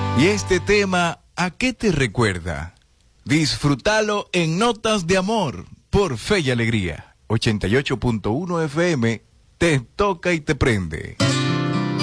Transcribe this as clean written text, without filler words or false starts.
Y este tema, ¿a qué te recuerda? Disfrútalo en Notas de Amor, por Fe y Alegría. 88.1 FM, te toca y te prende.